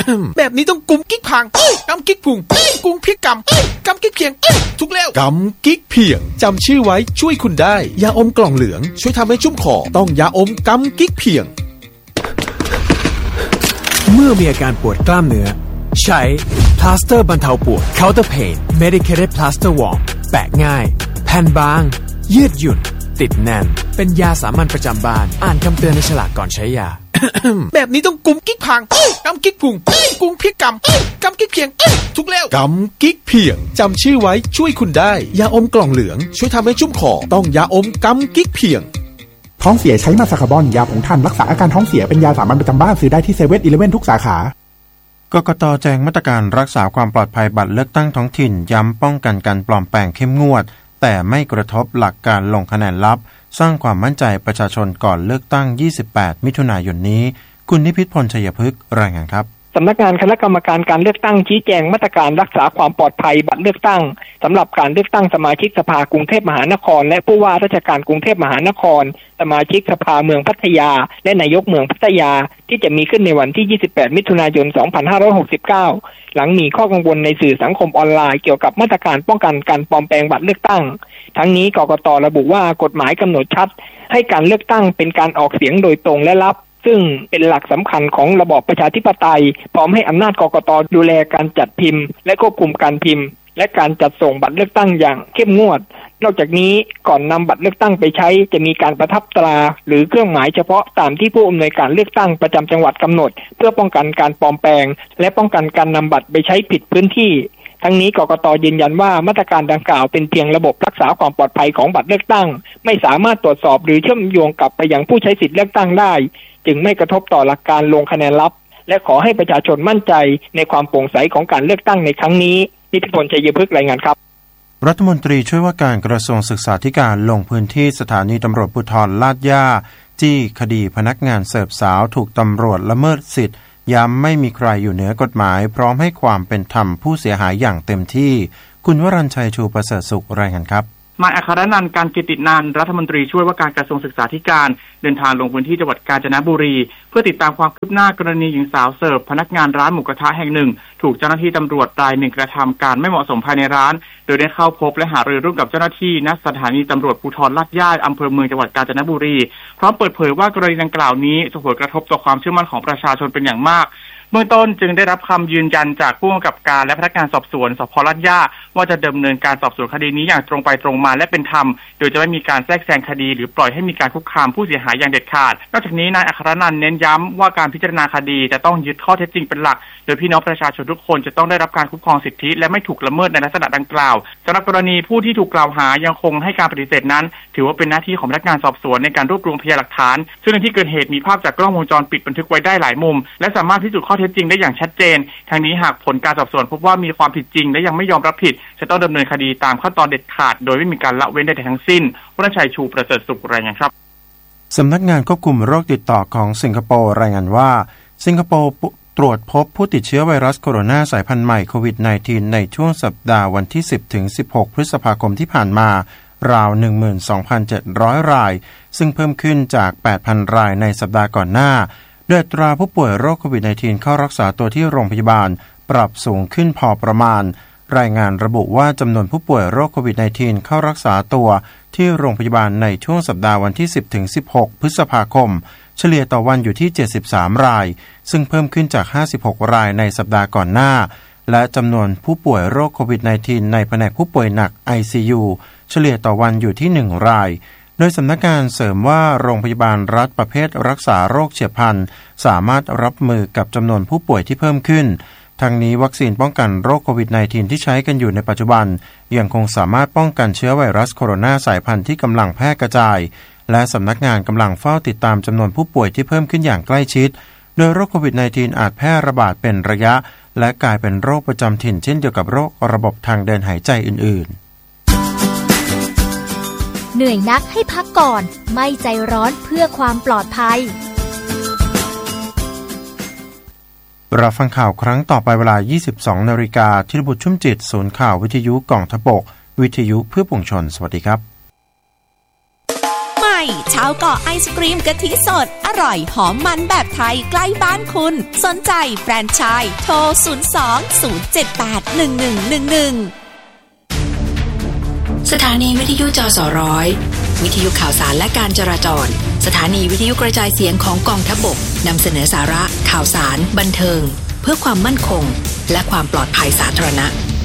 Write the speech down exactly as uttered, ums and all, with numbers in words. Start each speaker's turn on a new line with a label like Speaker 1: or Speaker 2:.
Speaker 1: แบบนี้ต้องกุมกิ๊กพังกำกิ๊กพุงกุมพริกกำกำกิ๊กเพียงทุกแล้วกำกิ๊กเพียงจำชื่อไว้ช่วยคุณได้ยาอมกล่องเหลืองช่วยทำให้ชุ่มคอต้องยาอมกำกิ๊กเพียง
Speaker 2: เมื่อมีอาการปวดกล้ามเนื้อใช้พลาสเตอร์บรรเทาปวด Counter Pain Medicated Plaster Warm แปะง่ายแผ่นบางยืดหยุ่นติดแน่นเป็นยาสามัญประจำบ้านอ่านคำเตือนในฉลากก่อนใช้ยา
Speaker 1: แบบนี้ต้องกุมกิ๊กพังกำกิ๊กพุงกุมพริกกำกำกิ๊กเพียงทุกแล้วกำกิ๊กเพียงจำชื่อไว้ช่วยคุณได้ยาอมกล่องเหลืองช่วยทำให้ชุ่มคอต้องยาอมกำกิ๊กเพียง
Speaker 3: ท้องเสียใช้มาซาคาบอนยาผงท่านรักษาอาการท้องเสียเป็นยาสามัญประจำบ้านซื้อได้ที่เซเว่นอีเลฟเว่นทุกสาขาก
Speaker 4: กต.แจ้งมาตรการรักษาความปลอดภัยบัตรเลือกตั้งท้องถิ่นย้ำป้องกันการปลอมแปลงเข้มงวดแต่ไม่กระทบหลักการลงคะแนนลับสร้างความมั่นใจประชาชนก่อนเลือกตั้งยี่สิบแปดมิถุนายนนี้คุณนิพิษพลชัยพฤกษ์รายงานครับ
Speaker 5: สำนักงานคณะกรรมการการเลือกตั้งชี้แจงมาตรการรักษาความปลอดภัยบัตรเลือกตั้งสำหรับการเลือกตั้งสมาชิกสภากรุงเทพมหานครและผู้ว่าราชการกรุงเทพมหานครสมาชิกสภาเมืองพัทยาและนายกเมืองพัทยาที่จะมีขึ้นในวันที่ยี่สิบแปดมิถุนายนสองพันห้าร้อยหกสิบเก้าหลังมีข้อกังวลในสื่อสังคมออนไลน์เกี่ยวกับมาตรการป้องกันการปลอมแปลงบัตรเลือกตั้งทั้งนี้กกต.ระบุว่ากฎหมายกำหนดชัดให้การเลือกตั้งเป็นการออกเสียงโดยตรงและลับซึ่งเป็นหลักสำคัญของระบอบประชาธิปไตยพร้อมให้อำนาจกกต.ดูแลการจัดพิมพ์และควบคุมการพิมพ์และการจัดส่งบัตรเลือกตั้งอย่างเข้มงวดนอกจากนี้ก่อนนำบัตรเลือกตั้งไปใช้จะมีการประทับตราหรือเครื่องหมายเฉพาะตามที่ผู้อำนวยการเลือกตั้งประจำจังหวัดกำหนดเพื่อป้องกันการปลอมแปลงและป้องกันการนำบัตรไปใช้ผิดพื้นที่ทั้งนี้กกต.ยืนยันว่ามาตรการดังกล่าวเป็นเพียงระบบรักษาความปลอดภัยของบัตรเลือกตั้งไม่สามารถตรวจสอบหรือเชื่อมโยงกลับไปยังผู้ใช้สิทธิเลือกตั้งได้จึงไม่กระทบต่อหลักการลงคะแนนลับและขอให้ประชาชนมั่นใจในความโปร่งใสของการเลือกตั้งในครั้งนี้นิติพล ชัยพฤกษ์รายงานครับ
Speaker 4: รัฐมนตรีช่วยว่าการกระทรวงศึกษาธิการลงพื้นที่สถานีตำรวจภูธรลาดย่าจี้คดีพนักงานเสิร์ฟสาวถูกตำรวจละเมิดสิทธิ์ย้ำไม่มีใครอยู่เหนือกฎหมายพร้อมให้ความเป็นธรรมผู้เสียหายอย่างเต็มที่คุณวรัญชัยชูประเสริฐสุขรายงานครับ
Speaker 6: นายอัครนันท์ การกิตินันท์รัฐมนตรีช่วยว่าการกระทรวงศึกษาธิการเดินทางลงพื้นที่จังหวัดกาญจนบุรีเพื่อติดตามความคืบหน้ากรณีหญิงสาวเสิร์ฟพนักงานร้านหมูกระทะแห่งหนึ่งถูกเจ้าหน้าที่ตำรวจรายหนึ่งกระทำการไม่เหมาะสมภายในร้านโดยได้เข้าพบและหารือร่วมกับเจ้าหน้าที่ณสถานีตำรวจภูธรลาดย่าอำเภอเมืองจังหวัดกาญจนบุรีพร้อมเปิดเผยว่ากรณีดังกล่าวนี้ส่งผลกระทบต่อความเชื่อมั่นของประชาชนเป็นอย่างมากเบื้องต้นจึงได้รับคำยืนยันจากผู้กำกับการและพนักงานสอบสวนสพ.ลาดย่าว่าจะดำเนินการสอบสวนคดีนี้อย่างตรงไปตรงมาและเป็นธรรมโดยจะไม่มีการแทรกแซงคดีหรือปล่อยให้มีการคุกคามผู้เสียหายอย่างเด็ดขาดนอกจากนี้นายอัครนันท์เน้นย้ำว่าการพิจารณาคดีจะต้องยึดข้อเท็จจริงเป็นหลักโดยพี่น้องประชาชนทุกคนจะต้องได้รับการคุ้มครองสิทธิและไม่ถูกละเมิดในลักษณะดังกล่าวสำหรับกรณีผู้ที่ถูกกล่าวหายังคงให้การปฏิเสธนั้นถือว่าเป็นหน้าที่ของพนักงานสอบสวนในการรวบรวมพยานหลักฐานซึ่งในที่เกิดเหตุมีภาพจากกล้องวงจรปิดบันทึกไว้ได้หลายมุมและสามารถพิสูจน์ข้อเท็จจริงได้อย่างชัดเจนทางนี้หากผลการสอบสวนพบว่ามีความผิดจริงและยังไม่ยอมรับผิดจะต้องดำเนินคดีตามขั้นตอนเด็ดขาดโดยไม่มีการละเว้นใดๆทั้งสิ้นวรชัยชูประเสริฐสุขรายงานครับ
Speaker 4: สำนักงานควบคุมโรคติดต่อของสิงคโปร์รายงานว่าสิงคโปร์ตรวจพบผู้ติดเชื้อไวรัสโคโรนาสายพันธุ์ใหม่โควิด สิบเก้า ในช่วงสัปดาห์วันที่สิบถึงสิบหกพฤษภาคมที่ผ่านมาราว หนึ่งหมื่นสองพันเจ็ดร้อย รายซึ่งเพิ่มขึ้นจาก แปดพัน รายในสัปดาห์ก่อนหน้าโดยอัตราผู้ป่วยโรคโควิด สิบเก้า เข้ารักษาตัวที่โรงพยาบาลปรับสูงขึ้นพอประมาณรายงานระบุว่าจำนวนผู้ป่วยโรคโควิด สิบเก้า เข้ารักษาตัวที่โรงพยาบาลในช่วงสัปดาห์วันที่สิบถึงสิบหกพฤษภาคมเฉลี่ยต่อวันอยู่ที่เจ็ดสิบสามรายซึ่งเพิ่มขึ้นจากห้าสิบหกรายในสัปดาห์ก่อนหน้าและจำนวนผู้ป่วยโรคโควิด สิบเก้า ในแผนกผู้ป่วยหนัก ไอ ซี ยู เฉลี่ยต่อวันอยู่ที่หนึ่งรายโดยสำนักงานเสริมว่าโรงพยาบาลรัฐประเภทรักษาโรคเฉียบพลันสามารถรับมือกับจำนวนผู้ป่วยที่เพิ่มขึ้นทั้งนี้วัคซีนป้องกันโรคโควิด สิบเก้า ที่ใช้กันอยู่ในปัจจุบันยังคงสามารถป้องกันเชื้อไวรัสโคโรนาสายพันธุ์ที่กำลังแพร่กระจายและสำนักงานกำลังเฝ้าติดตามจำนวนผู้ป่วยที่เพิ่มขึ้นอย่างใกล้ชิดโดยโรคโควิด สิบเก้า อาจแพร่ระบาดเป็นระยะและกลายเป็นโรคประจำถิ่นเช่นเดียวกับโรคระบบทางเดินหายใจอื่น
Speaker 7: ๆเหนื่อยนักให้พักก่อนไม่ใจร้อนเพื่อความปลอดภัย
Speaker 4: รับฟังข่าวครั้งต่อไปเวลา ยี่สิบสองนาฬิกา ธีรบุตรชุ่มจิตศูนย์ข่าววิทยุกองทพบกวิทยุเพื่อปวงชนสวัสดีครับ
Speaker 8: ใหม่ชาวเกาะไอศกรีมกะทิสดอร่อยหอมมันแบบไทยใกล้บ้านคุณสนใจแฟรนไชส์โทรศูนย์ สอง ศูนย์ เจ็ด แปด หนึ่ง หนึ่ง หนึ่ง หนึ่ง
Speaker 9: สถานีวิทยุจสร้อยวิทยุข่าวสารและการจราจรสถานีวิทยุกระจายเสียงของกองทัพบกนำเสนอสาระข่าวสารบันเทิงเพื่อความมั่นคงและความปลอดภัยสาธารณะ